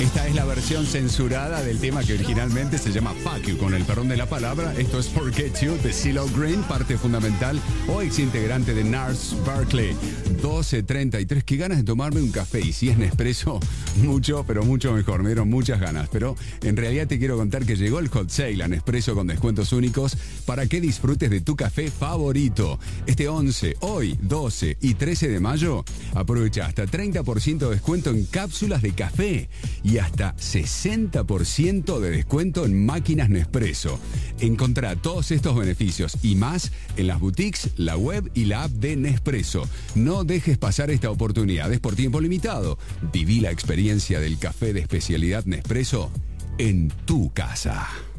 Esta es la versión censurada del tema que originalmente se llama Fuck You, con el perdón de la palabra. Esto es Forget You de CeeLo Green, parte fundamental o ex integrante de Gnarls Barkley. 12:33. Qué ganas de tomarme un café. Y si es Nespresso, mucho, pero mucho mejor. Me dieron muchas ganas. Pero en realidad te quiero contar que llegó el Hot Sale a Nespresso con descuentos únicos para que disfrutes de tu café favorito. Este 11, hoy, 12 y 13 de mayo, aprovecha hasta 30% de descuento en cápsulas de café y hasta 60% de descuento en máquinas Nespresso. Encontrá todos estos beneficios y más en las boutiques, la web y la app de Nespresso. No dejes pasar esta oportunidad, es por tiempo limitado. Viví la experiencia del café de especialidad Nespresso en tu casa.